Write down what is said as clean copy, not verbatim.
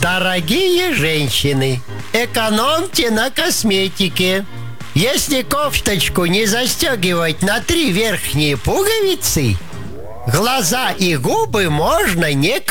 Дорогие женщины, экономьте на косметике. Если кофточку не застегивать на 3 верхние пуговицы, глаза и губы можно не